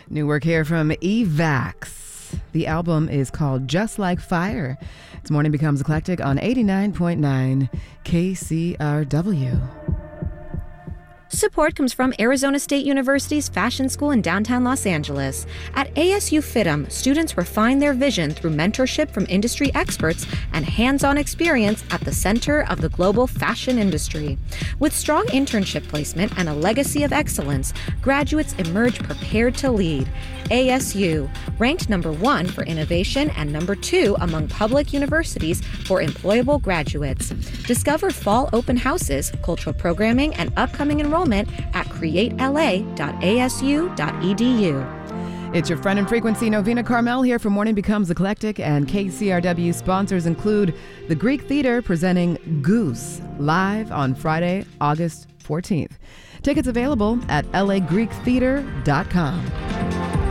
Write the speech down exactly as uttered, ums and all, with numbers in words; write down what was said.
New work here from Evax. The album is called Just Like Fire. It's Morning Becomes Eclectic on eighty-nine point nine K C R W. Support comes from Arizona State University's Fashion School in downtown Los Angeles. At A S U FITM, students refine their vision through mentorship from industry experts and hands-on experience at the center of the global fashion industry. With strong internship placement and a legacy of excellence, graduates emerge prepared to lead. A S U, ranked number one for innovation and number two among public universities for employable graduates. Discover fall open houses, cultural programming, and upcoming enrollment at create L A dot A S U dot E D U. It's your friend and frequency, Novena Carmel, here for Morning Becomes Eclectic, and K C R W sponsors include the Greek Theater presenting Goose live on Friday, August fourteenth. Tickets available at L A Greek Theater dot com.